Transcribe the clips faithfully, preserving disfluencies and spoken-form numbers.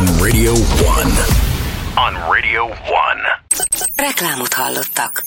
Radio One. On Radio One. Reklámot hallottak.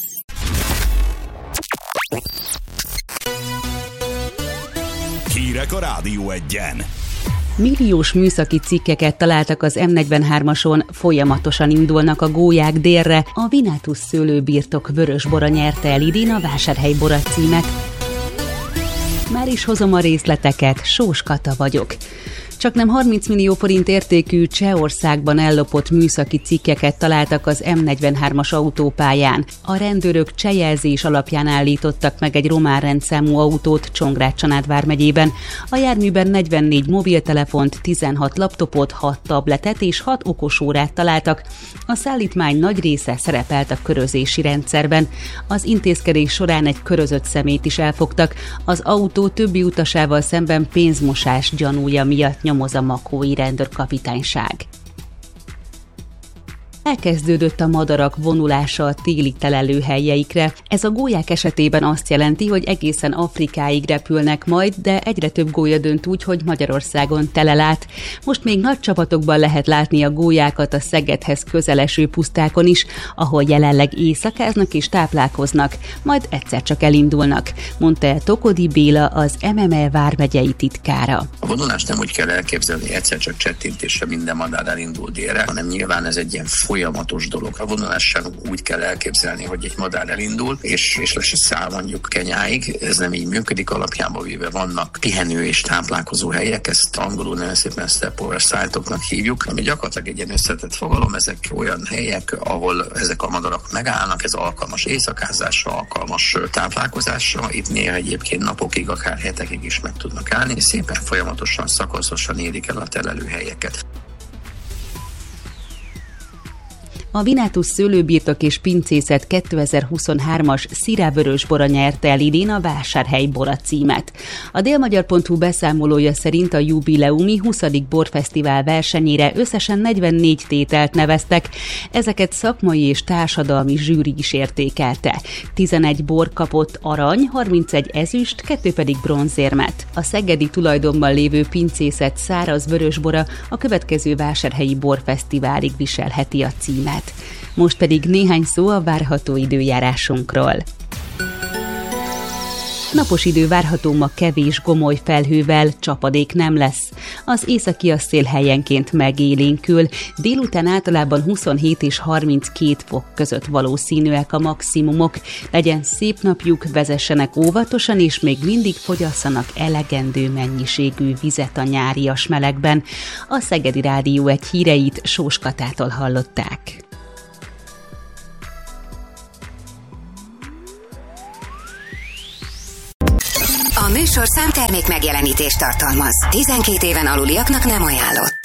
Hírek a Rádió Egyen. Milliós műszaki cikkeket találtak az em negyvenhármason, folyamatosan indulnak a gólyák délre, a Vinátus szőlőbirtok vörösbora nyerte el idén a Vásárhely Bora címet. Már is hozom a részleteket, Sós Kata vagyok. Csaknem harminc millió forint értékű Csehországban ellopott műszaki cikkeket találtak az em negyvenhármas autópályán. A rendőrök csehjelzés alapján állítottak meg egy román rendszámú autót Csongrád-Csanád vármegyében. A járműben negyvennégy mobiltelefont, tizenhat laptopot, hat tabletet és hat okosórát találtak. A szállítmány nagy része szerepelt a körözési rendszerben. Az intézkedés során egy körözött személyt is elfogtak. Az autó többi utasával szemben pénzmosás gyanúja miatt nyomoz a makói rendőrkapitányság. Elkezdődött a madarak vonulása a téli telelőhelyeikre. Ez a gólyák esetében azt jelenti, hogy egészen Afrikáig repülnek majd, de egyre több gólya dönt úgy, hogy Magyarországon telel át. Most még nagy csapatokban lehet látni a gólyákat a Szegedhez közeleső pusztákon is, ahol jelenleg éjszakáznak és táplálkoznak, majd egyszer csak elindulnak, mondta el Tokodi Béla, az em em e vármegyei titkára. A vonulást nem úgy kell elképzelni, egyszer csak csettintésre minden madár elindul délre, hanem nyilván ez egy ilyen folyamatos dolog. A vonulás sem úgy kell elképzelni, hogy egy madár elindul, és, és le se száll mondjuk Kenyáig. Ez nem így működik, alapjában véve vannak pihenő és táplálkozó helyek, ezt angolul nagyon szépen stopover site-oknak hívjuk, ami gyakorlatilag egy ilyen összetett fogalom, ezek olyan helyek, ahol ezek a madarak megállnak, ez alkalmas éjszakázásra, alkalmas táplálkozásra. Itt néha egyébként napokig, akár hetekig is meg tudnak állni, és szépen folyamatosan, szakaszosan érik el a telelőhelyeket. A Vinátus szőlőbirtok és pincészet kétezer-huszonhármas szirávörösbora nyerte el idén a Vásárhely Bora címet. A délmagyar pont hu beszámolója szerint a jubileumi huszadik borfesztivál versenyére összesen negyvennégy tételt neveztek, ezeket szakmai és társadalmi zsűri is értékelte. tizenegy bor kapott arany, harmincegy ezüst, kettő pedig bronzérmet. A szegedi tulajdonban lévő pincészet száraz vörösbora a következő Vásárhelyi Borfesztiválig viselheti a címet. Most pedig néhány szó a várható időjárásunkról. Napos idő várható ma kevés gomoly felhővel, csapadék nem lesz. Az északi szél helyenként megélénkül, délután általában huszonhét és harminckét fok között valószínűek a maximumok. Legyen szép napjuk, vezessenek óvatosan, és még mindig fogyasszanak elegendő mennyiségű vizet a nyárias melegben. A Szegedi Rádió egy híreit Sós Katától hallották. A műsor számtermék megjelenítést tartalmaz. tizenkét éven aluliaknak nem ajánlott.